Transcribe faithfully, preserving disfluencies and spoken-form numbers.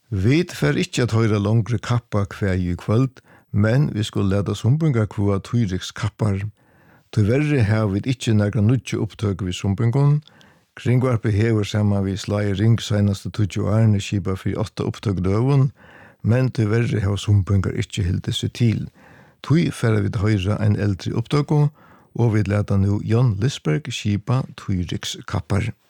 Vi fer ikke at høyre langere kappa hver i kvöld, men vi skulle leta sumbunga kva Tøyriks kappar. Tyverre har vi ikke nægra nudje opptøk vi sumbungon. Kringvarpe hever saman vi slai ring senaste tutjo årene kipa for åtta opptøk døvun, men tyverre har sumbungar ikke hilde seg til. Tøy fer vi høyre en eldre opptøk, og vi leta nu Jan Lisberg kipa Tøyriks kappar.